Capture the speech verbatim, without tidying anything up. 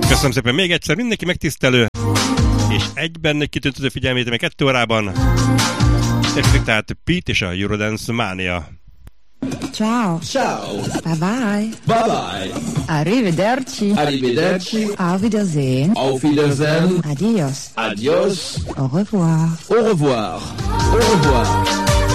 Köszönöm szépen még egyszer, mindenki megtisztelő, és egyben kitűntő figyelmét még kettő órában. Érkezik tehát Pete és a Eurodance Mania. Ciao. Ciao. Bye bye. Bye bye. Arrivederci. Arrivederci. Auf Wiedersehen. Auf Wiedersehen. Adios. Adios. Au revoir. Au revoir. Au revoir.